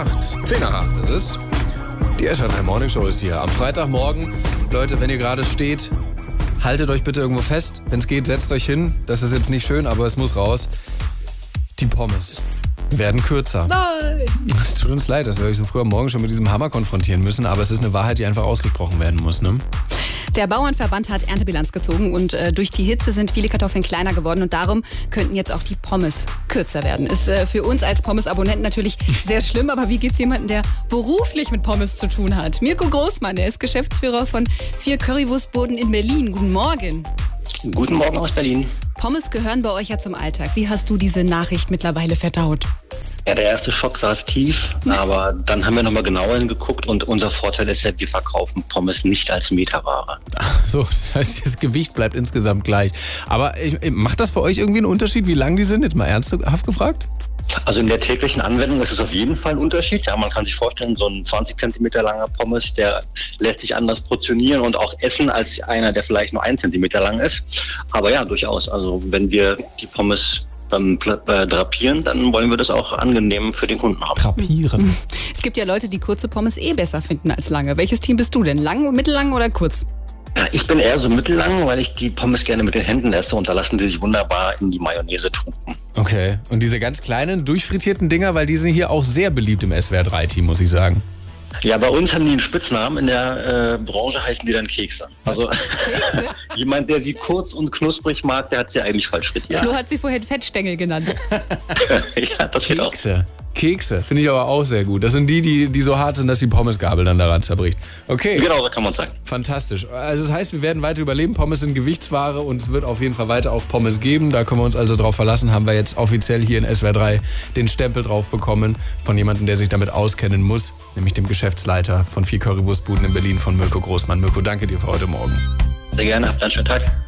8. 10 nach 8 ist es. Die SWR3 Morning Show ist hier. Am Freitagmorgen, Leute, wenn ihr gerade steht, haltet euch bitte irgendwo fest. Wenn es geht, setzt euch hin. Das ist jetzt nicht schön, aber es muss raus. Die Pommes werden kürzer. Nein! Es tut uns leid, dass wir euch so früh am Morgen schon mit diesem Hammer konfrontieren müssen, aber es ist eine Wahrheit, die einfach ausgesprochen werden muss, ne? Der Bauernverband hat Erntebilanz gezogen und durch die Hitze sind viele Kartoffeln kleiner geworden und darum könnten jetzt auch die Pommes kürzer werden. Ist für uns als Pommes-Abonnenten natürlich sehr schlimm, aber wie geht's jemandem, der beruflich mit Pommes zu tun hat? Mirko Großmann, der ist Geschäftsführer von 4 Currywurstbuden in Berlin. Guten Morgen. Guten Morgen aus Berlin. Pommes gehören bei euch ja zum Alltag. Wie hast du diese Nachricht mittlerweile verdaut? Ja, der erste Schock saß tief, aber dann haben wir nochmal genauer hingeguckt und unser Vorteil ist ja, wir verkaufen Pommes nicht als Meterware. Ach so, das heißt, das Gewicht bleibt insgesamt gleich. Aber macht das für euch irgendwie einen Unterschied, wie lang die sind? Jetzt mal ernsthaft gefragt? Also in der täglichen Anwendung ist es auf jeden Fall ein Unterschied. Ja, man kann sich vorstellen, so ein 20 Zentimeter langer Pommes, der lässt sich anders portionieren und auch essen als einer, der vielleicht nur 1 Zentimeter lang ist. Aber ja, durchaus. Also wenn wir die Pommes drapieren, dann wollen wir das auch angenehm für den Kunden haben. Drapieren? Es gibt ja Leute, die kurze Pommes besser finden als lange. Welches Team bist du denn? Lang, mittellang oder kurz? Ja, ich bin eher so mittellang, weil ich die Pommes gerne mit den Händen esse und da lassen die sich wunderbar in die Mayonnaise tunken. Okay. Und diese ganz kleinen, durchfrittierten Dinger, weil die sind hier auch sehr beliebt im SWR3-Team, muss ich sagen. Ja, bei uns haben die einen Spitznamen. In der Branche heißen die dann Kekse. Also jemand, der sie kurz und knusprig mag, der hat sie eigentlich falsch frittiert. Flo hat sie vorhin Fettstängel genannt. Ja, das geht auch. Kekse, finde ich aber auch sehr gut. Das sind die so hart sind, dass die Pommesgabel dann daran zerbricht. Okay. Genau, so kann man sagen. Fantastisch. Also das heißt, wir werden weiter überleben. Pommes sind Gewichtsware und es wird auf jeden Fall weiter auch Pommes geben. Da können wir uns also drauf verlassen. Haben wir jetzt offiziell hier in SWR3 den Stempel drauf bekommen von jemandem, der sich damit auskennen muss, nämlich dem Geschäftsleiter von 4 Currywurstbuden in Berlin, von Mirko Großmann. Mirko, danke dir für heute Morgen. Sehr gerne, habt einen schönen Tag.